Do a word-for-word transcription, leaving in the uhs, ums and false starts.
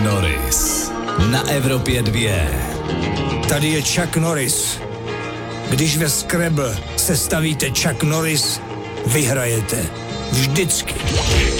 Norris na Evropě dvě. Tady je Chuck Norris. Když ve Scrabble sestavíte Chuck Norris, vyhrajete. Vždycky.